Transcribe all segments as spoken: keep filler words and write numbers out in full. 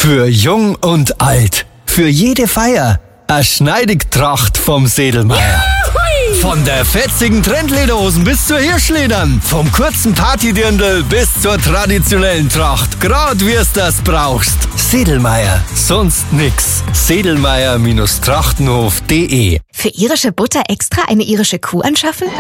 Für Jung und Alt. Für jede Feier. Eine Schneidigtracht vom Sedlmeier. Von der fetzigen Trendlederhosen bis zur Hirschledern. Vom kurzen Partydirndl bis zur traditionellen Tracht. Grad wie's das brauchst. Sedlmeier. Sonst nix. Sedlmeier Trachtenhof punkt de. Für irische Butter extra eine irische Kuh anschaffen?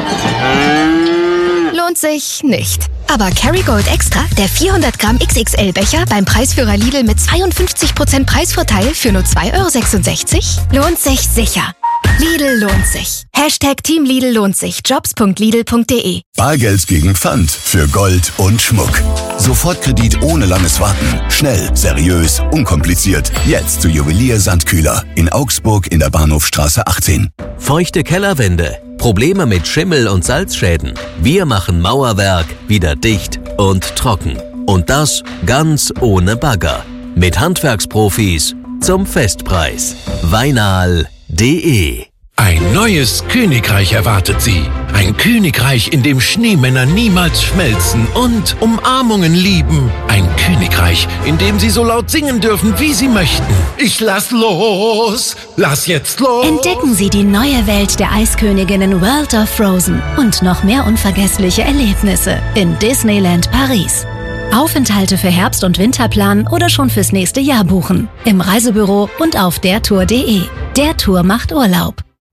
Lohnt sich nicht. Aber Kerrygold Extra, der vierhundert Gramm X X L-Becher beim Preisführer Lidl mit zweiundfünfzig Prozent Preisvorteil für nur zwei Euro sechsundsechzig, lohnt sich sicher. Lidl lohnt sich. Hashtag Team Lidl lohnt sich. jobs punkt lidl punkt de. Bargeld gegen Pfand für Gold und Schmuck. Sofortkredit ohne langes Warten. Schnell, seriös, unkompliziert. Jetzt zu Juwelier Sandkühler in Augsburg in der Bahnhofstraße achtzehn. Feuchte Kellerwände, Probleme mit Schimmel und Salzschäden. Wir machen Mauerwerk wieder dicht und trocken. Und das ganz ohne Bagger. Mit Handwerksprofis zum Festpreis. Weinal punkt de. Ein neues Königreich erwartet Sie. Ein Königreich, in dem Schneemänner niemals schmelzen und Umarmungen lieben. Ein Königreich, in dem Sie so laut singen dürfen, wie Sie möchten. Ich lass los, lass jetzt los. Entdecken Sie die neue Welt der Eisköniginnen World of Frozen und noch mehr unvergessliche Erlebnisse in Disneyland Paris. Aufenthalte für Herbst- und Winterplan oder schon fürs nächste Jahr buchen. Im Reisebüro und auf der tour punkt de. Der Tour macht Urlaub.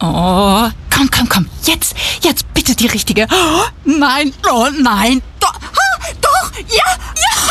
Oh, komm, komm, komm. Jetzt, jetzt bitte die richtige. Oh, nein, oh nein. Doch, oh, doch, ja, ja.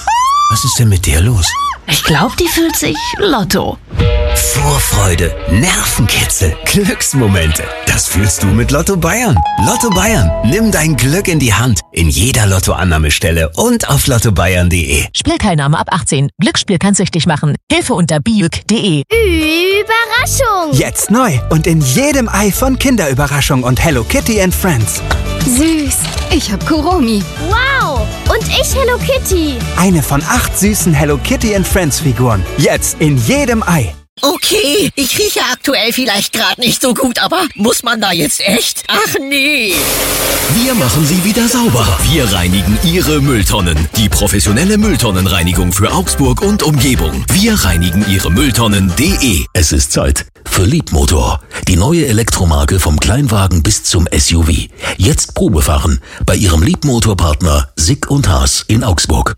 Was ist denn mit der los? Ich glaube, die fühlt sich Lotto. Vorfreude, Nervenkitzel, Glücksmomente. Das fühlst du mit Lotto Bayern. Lotto Bayern. Nimm dein Glück in die Hand. In jeder Lottoannahmestelle und auf lotto bayern punkt de. Spielteilnahme ab achtzehn. Glücksspiel kann süchtig machen. Hilfe unter biuk punkt de. Überraschung! Jetzt neu und in jedem Ei von Kinderüberraschung und Hello Kitty and Friends. Süß. Ich hab Kuromi. Wow! Und ich Hello Kitty. Eine von acht süßen Hello Kitty and Friends Figuren. Jetzt in jedem Ei. Okay, ich rieche aktuell vielleicht gerade nicht so gut, aber muss man da jetzt echt? Ach nee. Wir machen sie wieder sauber. Wir reinigen Ihre Mülltonnen. Die professionelle Mülltonnenreinigung für Augsburg und Umgebung. Wir reinigen Ihre Mülltonnen punkt de. Es ist Zeit für Liebmotor. Die neue Elektromarke vom Kleinwagen bis zum S U V. Jetzt Probefahren bei Ihrem Liebmotorpartner Sick und Haas in Augsburg.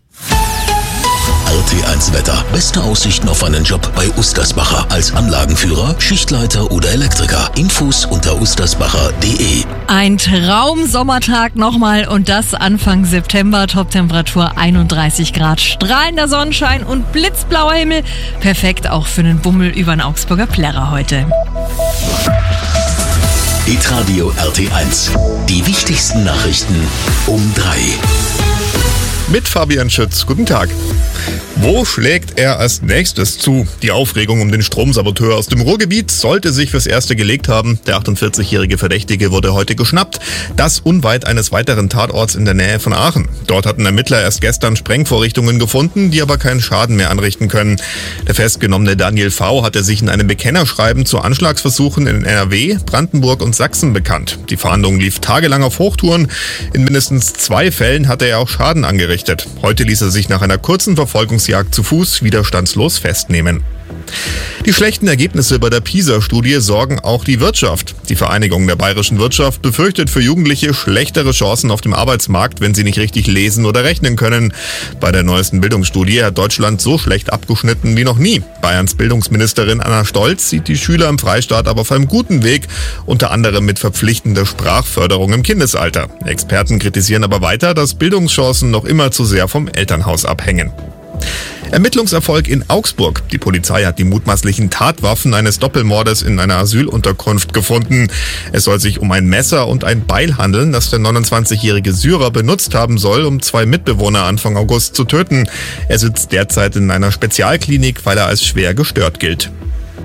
R T eins Wetter. Beste Aussichten auf einen Job bei Ustersbacher. Als Anlagenführer, Schichtleiter oder Elektriker. Infos unter ustersbacher punkt de. Ein Traum-Sommertag nochmal und das Anfang September. Toptemperatur einunddreißig Grad. Strahlender Sonnenschein und blitzblauer Himmel. Perfekt auch für einen Bummel über den Augsburger Plärrer heute. Hitradio R T eins. Die wichtigsten Nachrichten um drei. Mit Fabian Schütz. Guten Tag. Wo schlägt er als nächstes zu? Die Aufregung um den Stromsaboteur aus dem Ruhrgebiet sollte sich fürs Erste gelegt haben. Der achtundvierzigjährige Verdächtige wurde heute geschnappt. Das unweit eines weiteren Tatorts in der Nähe von Aachen. Dort hatten Ermittler erst gestern Sprengvorrichtungen gefunden, die aber keinen Schaden mehr anrichten können. Der festgenommene Daniel V. hatte sich in einem Bekennerschreiben zu Anschlagsversuchen in N R W, Brandenburg und Sachsen bekannt. Die Fahndung lief tagelang auf Hochtouren. In mindestens zwei Fällen hatte er auch Schaden angerichtet. Heute ließ er sich nach einer kurzen Verfolgungsjagd zu Fuß widerstandslos festnehmen. Die schlechten Ergebnisse bei der PISA-Studie sorgen auch die Wirtschaft. Die Vereinigung der bayerischen Wirtschaft befürchtet für Jugendliche schlechtere Chancen auf dem Arbeitsmarkt, wenn sie nicht richtig lesen oder rechnen können. Bei der neuesten Bildungsstudie hat Deutschland so schlecht abgeschnitten wie noch nie. Bayerns Bildungsministerin Anna Stolz sieht die Schüler im Freistaat aber auf einem guten Weg, unter anderem mit verpflichtender Sprachförderung im Kindesalter. Experten kritisieren aber weiter, dass Bildungschancen noch immer zu sehr vom Elternhaus abhängen. Ermittlungserfolg in Augsburg. Die Polizei hat die mutmaßlichen Tatwaffen eines Doppelmordes in einer Asylunterkunft gefunden. Es soll sich um ein Messer und ein Beil handeln, das der neunundzwanzigjährige Syrer benutzt haben soll, um zwei Mitbewohner Anfang August zu töten. Er sitzt derzeit in einer Spezialklinik, weil er als schwer gestört gilt.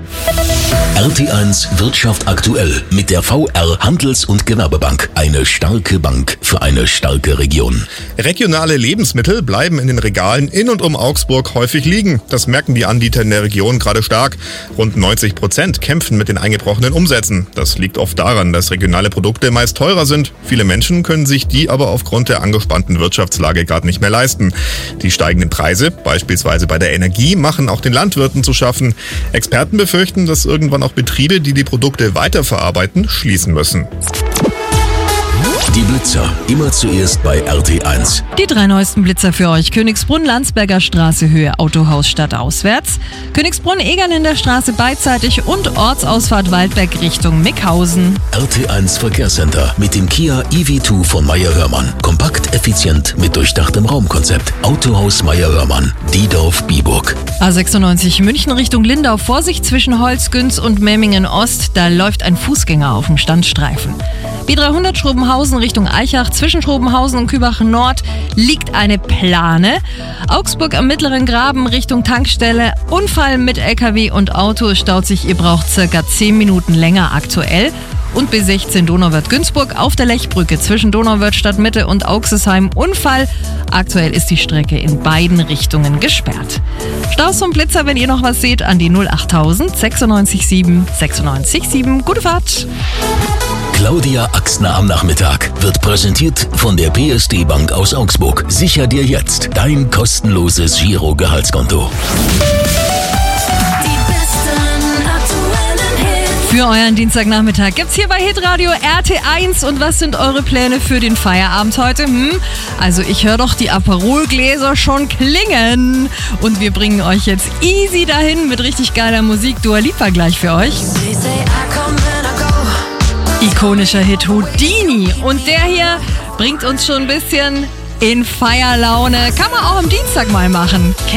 R T eins Wirtschaft aktuell mit der V R Handels- und Gewerbebank. Eine starke Bank für eine starke Region. Regionale Lebensmittel bleiben in den Regalen in und um Augsburg häufig liegen. Das merken die Anbieter in der Region gerade stark. Rund neunzig Prozent kämpfen mit den eingebrochenen Umsätzen. Das liegt oft daran, dass regionale Produkte meist teurer sind. Viele Menschen können sich die aber aufgrund der angespannten Wirtschaftslage gerade nicht mehr leisten. Die steigenden Preise, beispielsweise bei der Energie, machen auch den Landwirten zu schaffen. Experten befürchten, dass irgendwann auch Betriebe, die die Produkte weiterverarbeiten, schließen müssen. Die Blitzer, immer zuerst bei R T eins. Die drei neuesten Blitzer für euch. Königsbrunn, Landsberger Straße, Höhe Autohaus Stadt auswärts. Königsbrunn, Egerländer Straße beidseitig und Ortsausfahrt Waldberg Richtung Mickhausen. R T eins Verkehrscenter mit dem Kia E V zwei von Meyer-Hörmann. Kompakt, effizient mit durchdachtem Raumkonzept. Autohaus Meyer-Hörmann, Diedorf-Biburg. A sechsundneunzig München Richtung Lindau. Vorsicht zwischen Holzgünz und Memmingen Ost. Da läuft ein Fußgänger auf dem Standstreifen. B dreihundert Schrobenhausen Richtung Eichach. Zwischen Schrobenhausen und Kübach Nord liegt eine Plane. Augsburg am Mittleren Graben Richtung Tankstelle. Unfall mit L K W und Auto. Staut sich, ihr braucht circa zehn Minuten länger aktuell. Und B sechzehn Donauwörth-Günzburg auf der Lechbrücke zwischen Donauwörth Stadtmitte und Auxesheim. Unfall. Aktuell ist die Strecke in beiden Richtungen gesperrt. Staus vom Blitzer, wenn ihr noch was seht, an die null achttausend sechsundneunzig sieben sechsundneunzig sieben. Gute Fahrt! Claudia Axner am Nachmittag wird präsentiert von der P S D Bank aus Augsburg. Sicher dir jetzt dein kostenloses Giro-Gehaltskonto. Für euren Dienstagnachmittag gibt's hier bei Hitradio R T eins. Und was sind eure Pläne für den Feierabend heute? Hm? Also ich höre doch die Aperol-Gläser schon klingen. Und wir bringen euch jetzt easy dahin mit richtig geiler Musik. Dua Lipa gleich für euch. Ikonischer Hit Houdini. Und der hier bringt uns schon ein bisschen in Feierlaune. Kann man auch am Dienstag mal machen.